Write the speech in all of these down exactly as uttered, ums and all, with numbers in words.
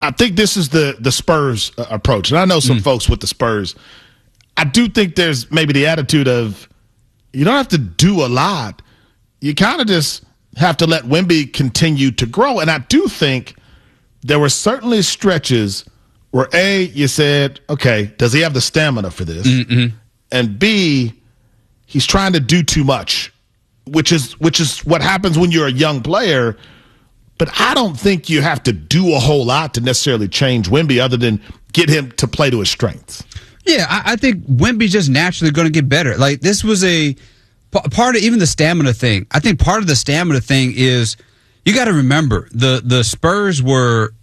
I think this is the, the Spurs uh, approach. And I know some mm. folks with the Spurs. I do think there's maybe the attitude of you don't have to do a lot. You kind of just have to let Wemby continue to grow. And I do think there were certainly stretches where, A, you said, okay, does he have the stamina for this? Mm-mm. And B, he's trying to do too much, which is which is what happens when you're a young player. But I don't think you have to do a whole lot to necessarily change Wemby other than get him to play to his strengths. Yeah, I, I think Wemby's just naturally going to get better. Like, this was a part of even the stamina thing. I think part of the stamina thing is you got to remember the, the Spurs were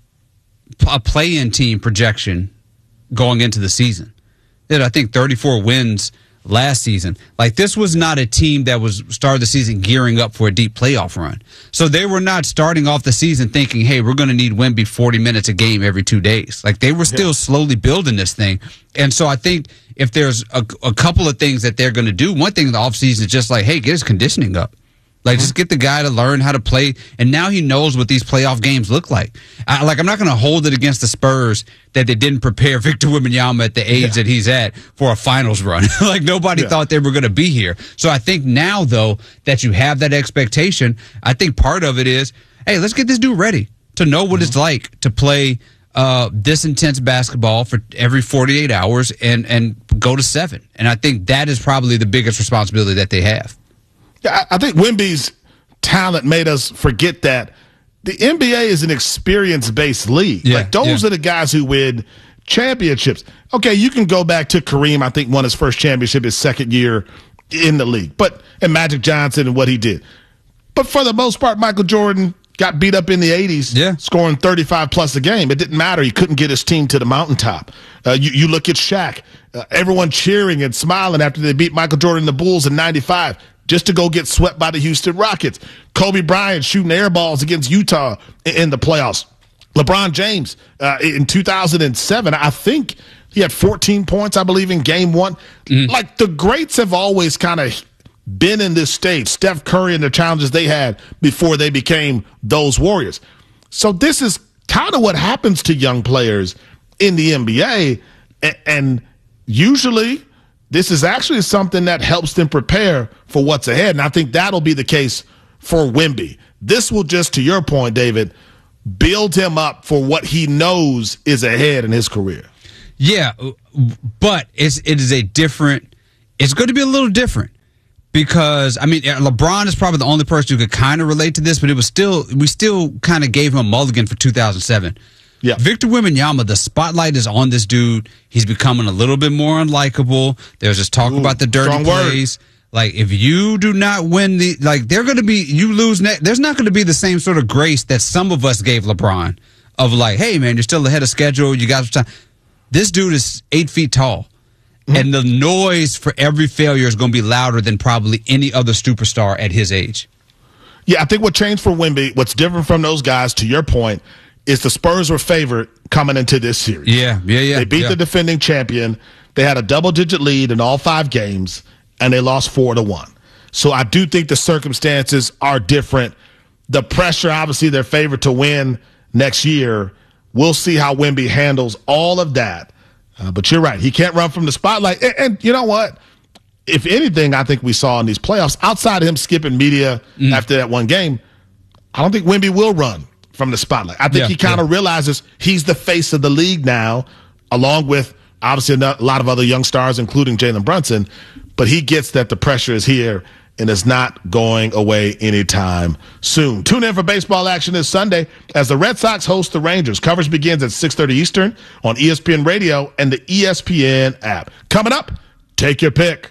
a play-in team projection going into the season. They had, I think, thirty-four wins last season. Like, this was not a team that was started the season gearing up for a deep playoff run. So they were not starting off the season thinking, hey, we're going to need Wemby forty minutes a game every two days. Like, they were still yeah. slowly building this thing. And so I think if there's a, a couple of things that they're going to do, one thing in the offseason is just like, hey, get his conditioning up. Like, mm-hmm. just get the guy to learn how to play, and now he knows what these playoff games look like. I, like, I'm not going to hold it against the Spurs that they didn't prepare Victor Wembanyama at the age yeah. that he's at for a finals run. Like, nobody yeah. thought they were going to be here. So I think now, though, that you have that expectation, I think part of it is, hey, let's get this dude ready to know what mm-hmm. it's like to play uh, this intense basketball for every forty-eight hours and, and go to seven. And I think that is probably the biggest responsibility that they have. Yeah, I think Wemby's talent made us forget that the N B A is an experience-based league. Yeah, like, those yeah. are the guys who win championships. Okay, you can go back to Kareem, I think won his first championship his second year in the league, but and Magic Johnson and what he did. But for the most part, Michael Jordan got beat up in the eighties, yeah. scoring thirty-five plus a game. It didn't matter. He couldn't get his team to the mountaintop. Uh, you, you look at Shaq, uh, everyone cheering and smiling after they beat Michael Jordan and the Bulls in ninety-five. Just to go get swept by the Houston Rockets. Kobe Bryant shooting air balls against Utah in the playoffs. LeBron James uh, in two thousand seven, I think he had fourteen points, I believe, in game one. Mm. Like, the greats have always kind of been in this stage. Steph Curry and the challenges they had before they became those Warriors. So this is kind of what happens to young players in the N B A. And usually this is actually something that helps them prepare for what's ahead. And I think that'll be the case for Wemby. This will just, to your point, David, build him up for what he knows is ahead in his career. Yeah, but it's, it is a different – it's going to be a little different because, I mean, LeBron is probably the only person who could kind of relate to this, but it was still – we still kind of gave him a mulligan for two thousand seven. Yeah. Victor Wembanyama, the spotlight is on this dude. He's becoming a little bit more unlikable. There's this talk Ooh, about the dirty plays. Word. Like, if you do not win the, like, they're going to be, you lose, ne- there's not going to be the same sort of grace that some of us gave LeBron of like, hey, man, you're still ahead of schedule. You got time. This dude is eight feet tall. Mm-hmm. And the noise for every failure is going to be louder than probably any other superstar at his age. Yeah, I think what changed for Wemby, what's different from those guys, to your point, is the Spurs were favored coming into this series. Yeah, yeah, yeah. They beat yeah. the defending champion. They had a double-digit lead in all five games, and they lost four to one. So I do think the circumstances are different. The pressure, obviously, they're favored to win next year. We'll see how Wemby handles all of that. Uh, but you're right. He can't run from the spotlight. And, and you know what? If anything, I think we saw in these playoffs, outside of him skipping media mm. after that one game, I don't think Wemby will run from the spotlight. I think yeah, he kind of yeah. realizes he's the face of the league now, along with obviously a lot of other young stars, including Jalen Brunson. But he gets that the pressure is here and is not going away anytime soon. Tune in for baseball action this Sunday as the Red Sox host the Rangers. Coverage begins at six thirty Eastern on E S P N Radio and the E S P N app. Coming up, take your pick.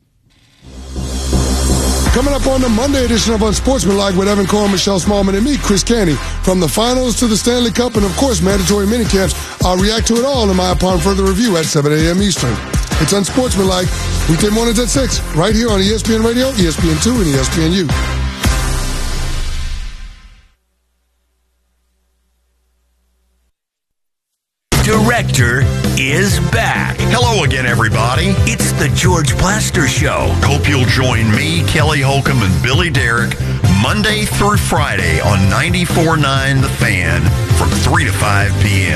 Coming up on the Monday edition of Unsportsmanlike with Evan Cohen, Michelle Smallman, and me, Chris Canty. From the finals to the Stanley Cup and, of course, mandatory minicamps, I'll react to it all in my upon further review at seven a.m. Eastern. It's Unsportsmanlike, weekday mornings at six, right here on E S P N Radio, E S P N two, and E S P N U. You're Director is back. Hello again, everybody. It's the George Plaster Show. Hope you'll join me, Kelly Holcomb, and Billy Derrick Monday through Friday on ninety-four point nine The Fan from three to five p.m.